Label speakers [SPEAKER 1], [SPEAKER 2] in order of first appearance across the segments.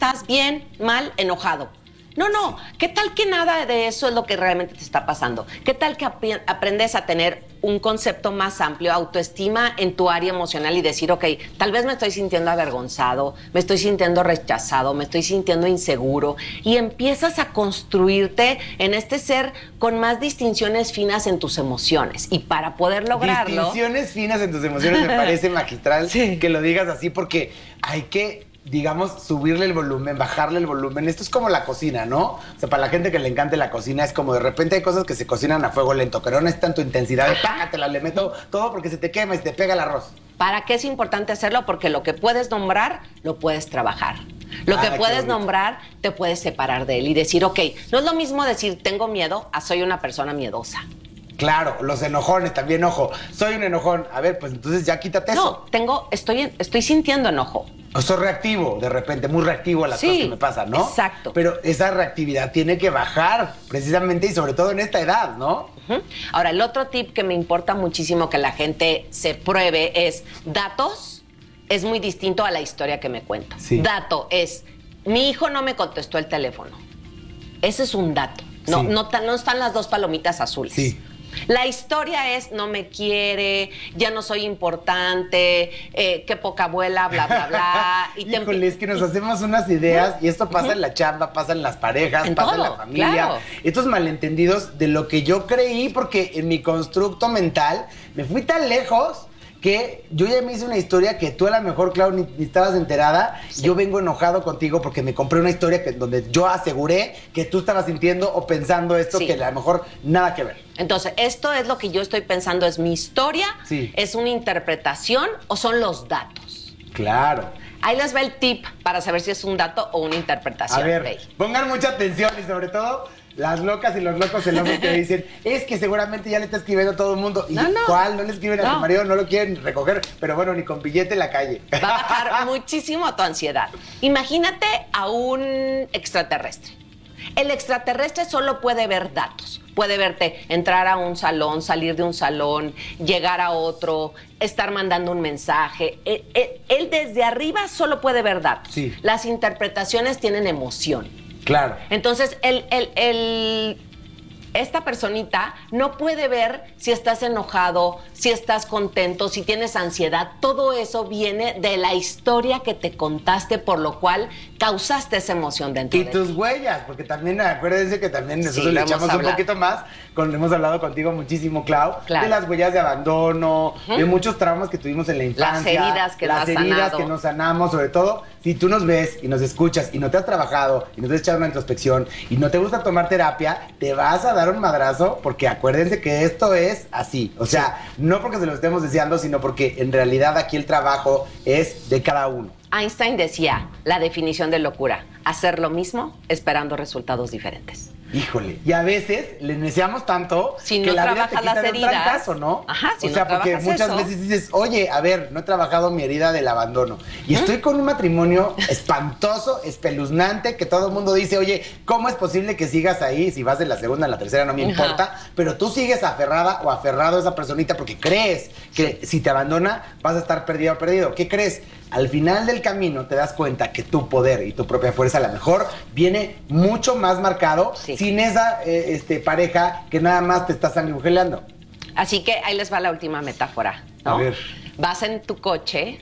[SPEAKER 1] estás bien, mal, enojado. No, ¿qué tal que nada de eso es lo que realmente te está pasando? ¿Qué tal que aprendes a tener un concepto más amplio, autoestima en tu área emocional y decir, ok, tal vez me estoy sintiendo avergonzado, me estoy sintiendo rechazado, me estoy sintiendo inseguro, y empiezas a construirte en este ser con más distinciones finas en tus emociones. Y para poder lograrlo...
[SPEAKER 2] Distinciones finas en tus emociones me parece magistral que lo digas así, porque hay que, digamos, subirle el volumen, bajarle el volumen. Esto es como la cocina, ¿no? O sea, para la gente que le encante la cocina, es como de repente hay cosas que se cocinan a fuego lento, que no necesitan tu intensidad de págatela, le meto todo porque se te quema y se te pega el arroz.
[SPEAKER 1] ¿Para qué es importante hacerlo? Porque lo que puedes nombrar, lo puedes trabajar. Lo que puedes nombrar, te puedes separar de él y decir, ok, no es lo mismo decir tengo miedo a soy una persona miedosa.
[SPEAKER 2] Claro, los enojones también, ojo. Soy un enojón. A ver, pues entonces ya quítate eso.
[SPEAKER 1] No, estoy sintiendo enojo.
[SPEAKER 2] O soy reactivo, de repente, muy reactivo a las cosas que me pasan, ¿no?
[SPEAKER 1] Exacto.
[SPEAKER 2] Pero esa reactividad tiene que bajar, precisamente, y sobre todo en esta edad, ¿no?
[SPEAKER 1] Ahora, el otro tip que me importa muchísimo que la gente se pruebe es datos. Es muy distinto a la historia que me cuenta.
[SPEAKER 2] Sí.
[SPEAKER 1] Dato es, mi hijo no me contestó el teléfono. Ese es un dato. No están las dos palomitas azules.
[SPEAKER 2] Sí.
[SPEAKER 1] La historia es, no me quiere, ya no soy importante, qué poca abuela, bla, bla, bla.
[SPEAKER 2] Híjole, es que nos hacemos unas ideas y esto pasa en la chamba, pasa en las parejas, pasa en la familia.
[SPEAKER 1] Claro.
[SPEAKER 2] Estos malentendidos de lo que yo creí, porque en mi constructo mental me fui tan lejos que yo ya me hice una historia que tú a lo mejor, Clau, ni estabas enterada. Sí. Yo vengo enojado contigo porque me compré una historia donde yo aseguré que tú estabas sintiendo o pensando esto que a lo mejor nada que ver.
[SPEAKER 1] Entonces, esto es lo que yo estoy pensando, ¿es mi historia?
[SPEAKER 2] Sí.
[SPEAKER 1] ¿Es una interpretación o son los datos?
[SPEAKER 2] Claro.
[SPEAKER 1] Ahí les va el tip para saber si es un dato o una interpretación.
[SPEAKER 2] A ver, pongan mucha atención y sobre todo las locas y los locos celosos que dicen, es que seguramente ya le está escribiendo a todo el mundo. ¿Y cuál? No le escriben a tu marido, no lo quieren recoger, pero bueno, ni con billete en la calle.
[SPEAKER 1] Va a bajar muchísimo tu ansiedad. Imagínate a un extraterrestre. El extraterrestre solo puede ver datos. Puede verte entrar a un salón, salir de un salón, llegar a otro, estar mandando un mensaje. Él desde arriba solo puede ver datos.
[SPEAKER 2] Sí.
[SPEAKER 1] Las interpretaciones tienen emoción.
[SPEAKER 2] Claro.
[SPEAKER 1] Entonces, esta personita no puede ver si estás enojado, si estás contento, si tienes ansiedad. Todo eso viene de la historia que te contaste, por lo cual causaste esa emoción dentro de ti.
[SPEAKER 2] Y tus huellas, porque también acuérdense que también nosotros le echamos un poquito más, hemos hablado contigo muchísimo, Clau, de las huellas de abandono, de muchos traumas que tuvimos en la infancia.
[SPEAKER 1] Las heridas
[SPEAKER 2] que nos sanamos, sobre todo, si tú nos ves y nos escuchas y no te has trabajado y no te has echado una introspección y no te gusta tomar terapia, te vas a dar un madrazo, porque acuérdense que esto es así. O sea, no porque se lo estemos deseando, sino porque en realidad aquí el trabajo es de cada uno.
[SPEAKER 1] Einstein decía, la definición de locura, hacer lo mismo esperando resultados diferentes.
[SPEAKER 2] Híjole, y a veces le deseamos tanto
[SPEAKER 1] si
[SPEAKER 2] que
[SPEAKER 1] no
[SPEAKER 2] la vida te
[SPEAKER 1] trabajas las heridas,
[SPEAKER 2] trancazo, ¿no?
[SPEAKER 1] Ajá, si
[SPEAKER 2] o sea,
[SPEAKER 1] no
[SPEAKER 2] porque muchas
[SPEAKER 1] eso,
[SPEAKER 2] veces dices, oye, a ver, no he trabajado mi herida del abandono. Y estoy con un matrimonio espantoso, espeluznante, que todo el mundo dice, oye, ¿cómo es posible que sigas ahí? Si vas de la segunda a la tercera, no me importa. Pero tú sigues aferrada o aferrado a esa personita porque crees que si te abandona vas a estar perdido o perdido. ¿Qué crees? Al final del camino te das cuenta que tu poder y tu propia fuerza a lo mejor viene mucho más marcado sin esa pareja que nada más te está sanguijueleando.
[SPEAKER 1] Así que ahí les va la última metáfora, ¿no?
[SPEAKER 2] A ver.
[SPEAKER 1] Vas en tu coche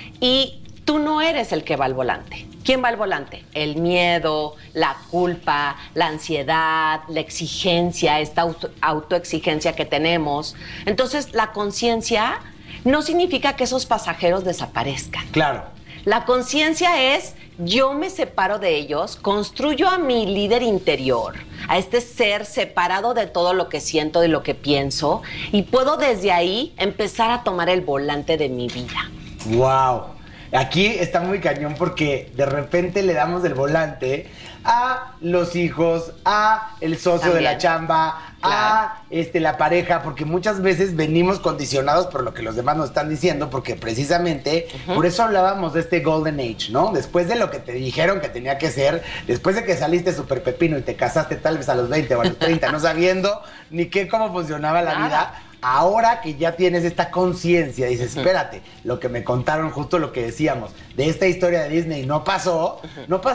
[SPEAKER 1] y tú no eres el que va al volante. ¿Quién va al volante? El miedo, la culpa, la ansiedad, la exigencia, esta autoexigencia que tenemos. Entonces, la conciencia no significa que esos pasajeros desaparezcan.
[SPEAKER 2] Claro.
[SPEAKER 1] La conciencia es, yo me separo de ellos, construyo a mi líder interior, a este ser separado de todo lo que siento, de lo que pienso, y puedo desde ahí empezar a tomar el volante de mi vida.
[SPEAKER 2] ¡Wow! Aquí está muy cañón porque de repente le damos el volante a los hijos, a el socio de la chamba, a la pareja, porque muchas veces venimos condicionados por lo que los demás nos están diciendo, porque precisamente por eso hablábamos de este Golden Age, ¿no? Después de lo que te dijeron que tenía que ser, después de que saliste súper pepino y te casaste tal vez a los 20 o a los 30, no sabiendo ni cómo funcionaba la vida. Ahora que ya tienes esta conciencia, dices, espérate, lo que me contaron, justo lo que decíamos, de esta historia de Disney no pasó, no pasó.